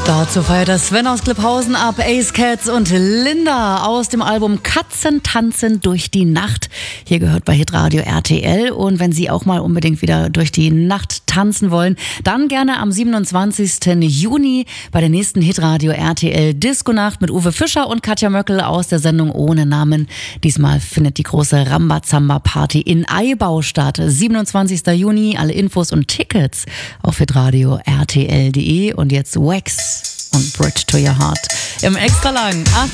Dazu feiert das Sven aus Klipphausen ab, Ace Cats und Linda aus dem Album Katzen tanzen durch die Nacht. Hier gehört bei Hitradio RTL. Und wenn Sie auch mal unbedingt wieder durch die Nacht tanzen wollen, dann gerne am 27. Juni bei der nächsten Hitradio RTL Disco-Nacht mit Uwe Fischer und Katja Möckel aus der Sendung Ohne Namen. Diesmal findet die große Rambazamba-Party in Eibau statt. 27. Juni, alle Infos und Tickets auf hitradio RTL.de. Und jetzt Wax und Bridge to Your Heart im extra langen 80